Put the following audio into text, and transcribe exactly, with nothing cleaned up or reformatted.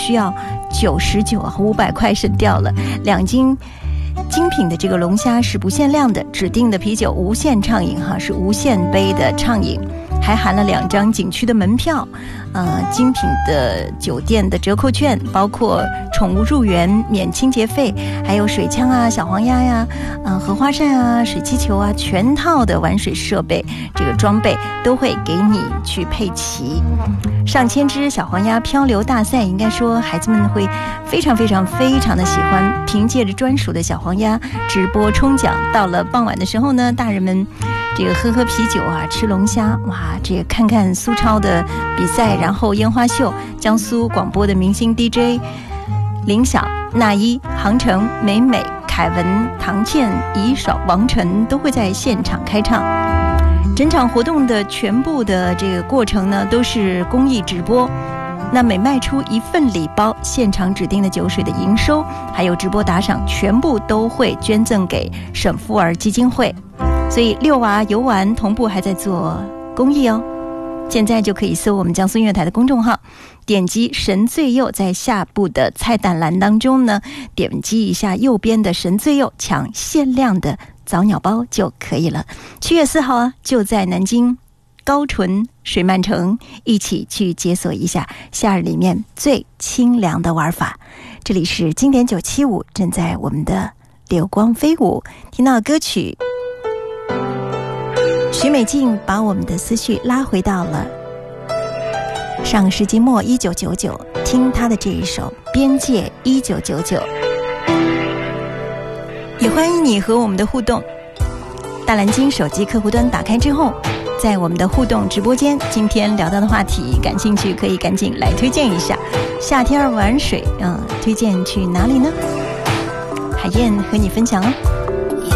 需要九十九啊，五百块省掉了。两斤精品的这个龙虾是不限量的，指定的啤酒无限畅饮哈，是无限杯的畅饮，还含了两张景区的门票，呃，精品的酒店的折扣券，包括宠物入园免清洁费，还有水枪啊、小黄鸭呀、呃、荷花扇啊、水气球啊，全套的玩水设备，这个装备都会给你去配齐。上千只小黄鸭漂流大赛，应该说孩子们会非常非常非常的喜欢，凭借着专属的小黄鸭直播冲奖。到了傍晚的时候呢，大人们这个喝喝啤酒啊，吃龙虾，哇，这个看看苏超的比赛，然后烟花秀，江苏广播的明星 D J 林晓、那一、杭城、美美、凯文、唐倩、怡爽、王晨都会在现场开唱。整场活动的全部的这个过程呢，都是公益直播。那每卖出一份礼包，现场指定的酒水的营收，还有直播打赏，全部都会捐赠给省妇儿基金会。所以遛娃游玩同步还在做公益哦。现在就可以搜我们江苏音乐台的公众号，点击神醉柚，在下部的菜单栏当中呢，点击一下右边的神醉柚，抢限量的早鸟包就可以了。七月四号啊，就在南京高淳水漫城，一起去解锁一下夏日里面最清凉的玩法。这里是经典九七五，正在我们的流光飞舞，听到歌曲许美静把我们的思绪拉回到了上个世纪末一九九九，听她的这一首《边界一九九九》。也欢迎你和我们的互动，大蓝鲸手机客户端打开之后，在我们的互动直播间，今天聊到的话题感兴趣可以赶紧来推荐一下。夏天玩水，嗯、呃，推荐去哪里呢？海燕和你分享哦。